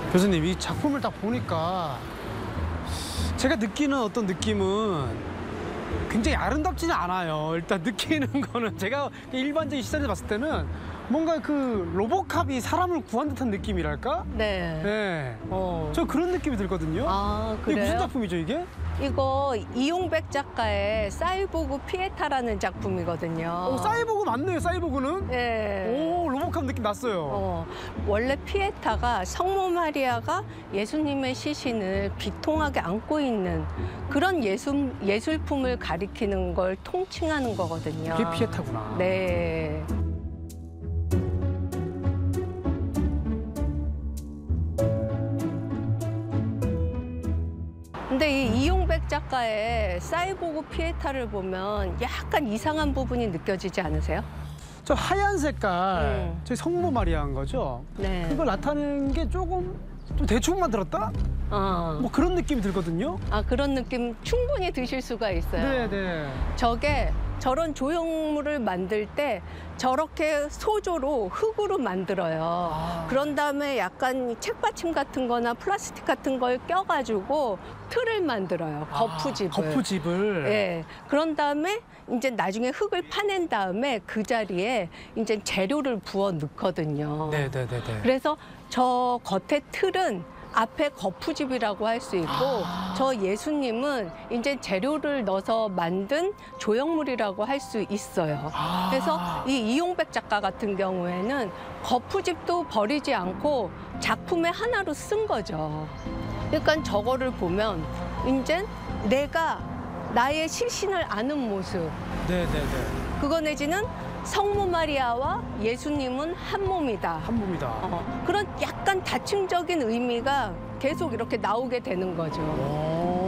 교수님, 이 작품을 딱 보니까 제가 느끼는 어떤 느낌은 굉장히 아름답지는 않아요. 일단 느끼는 거는 제가 일반적인 시선에서 봤을 때는 뭔가 그 로보캅이 사람을 구한 듯한 느낌이랄까? 네. 네. 어. 저 그런 느낌이 들거든요. 아, 이게 그래요? 무슨 작품이죠, 이게? 이거 이용백 작가의 사이보그 피에타라는 작품이거든요. 사이보그 맞네요, 사이보그는. 네. 오, 로보캅 느낌 났어요. 원래 피에타가 성모 마리아가 예수님의 시신을 비통하게 안고 있는 그런 예술품을 가리키는 걸 통칭하는 거거든요. 그게 피에타구나. 네. 근데 이 이용백 작가의 사이보그 피에타를 보면 약간 이상한 부분이 느껴지지 않으세요? 저 하얀 색깔, 저희 성모 마리아인 거죠? 네. 그걸 나타내는 게 조금 좀 대충 만들었다? 뭐 그런 느낌이 들거든요. 아, 그런 느낌 충분히 드실 수가 있어요. 네네. 저게 저런 조형물을 만들 때 저렇게 소조로 흙으로 만들어요. 그런 다음에 약간 책받침 같은 거나 플라스틱 같은 걸 껴가지고 틀을 만들어요. 거푸집을. 거푸집을. 예. 그런 다음에 이제 나중에 흙을 파낸 다음에 그 자리에 이제 재료를 부어 넣거든요. 네네네네. 그래서 저 겉에 틀은 앞에 거푸집이라고 할 수 있고 저 예수님은 이제 재료를 넣어서 만든 조형물이라고 할 수 있어요. 그래서 이 이용백 작가 같은 경우에는 거푸집도 버리지 않고 작품의 하나로 쓴 거죠. 그러니까 저거를 보면 이제 내가 나의 시신을 아는 모습, 네네네. 그거 내지는 성모 마리아와 예수님은 한 몸이다. 한 몸이다. 그런 약간 다층적인 의미가 계속 이렇게 나오게 되는 거죠.